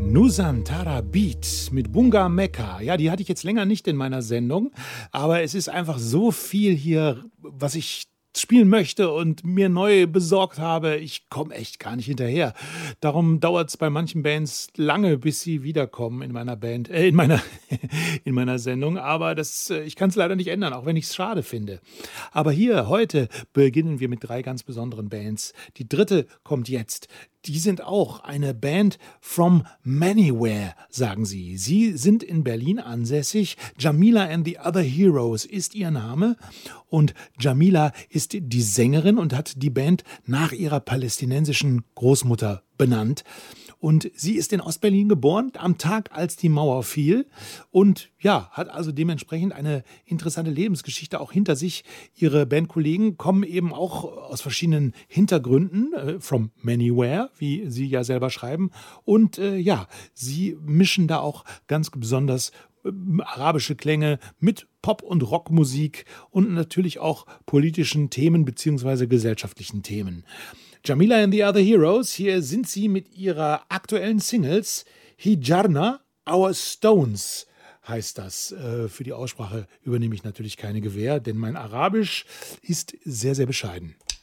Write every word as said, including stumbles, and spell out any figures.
Nusantara Beat mit Bunga Mecca. Ja, die hatte ich jetzt länger nicht in meiner Sendung, aber es ist einfach so viel hier, was ich spielen möchte und mir neu besorgt habe. Ich komme echt gar nicht hinterher. Darum dauert es bei manchen Bands lange, bis sie wiederkommen in meiner Band, äh, in meiner, in meiner Sendung. Aber das, äh, ich kann es leider nicht ändern, auch wenn ich es schade finde. Aber hier, heute, beginnen wir mit drei ganz besonderen Bands. Die dritte kommt jetzt. Die sind auch eine Band from Manywhere, sagen sie. Sie sind in Berlin ansässig. Jamila and the Other Heroes ist ihr Name. Und Jamila ist die Sängerin und hat die Band nach ihrer palästinensischen Großmutter benannt. Und sie ist in Ostberlin geboren, am Tag, als die Mauer fiel. Und ja, hat also dementsprechend eine interessante Lebensgeschichte auch hinter sich. Ihre Bandkollegen kommen eben auch aus verschiedenen Hintergründen, äh, from Manywhere, wie sie ja selber schreiben. Und äh, ja, sie mischen da auch ganz besonders äh, arabische Klänge mit Pop- und Rockmusik und natürlich auch politischen Themen bzw. gesellschaftlichen Themen. Jamila and the Other Heroes, hier sind sie mit ihrer aktuellen Singles Hijarna, Our Stones heißt das. Äh, für die Aussprache übernehme ich natürlich keine Gewähr, denn mein Arabisch ist sehr, sehr bescheiden.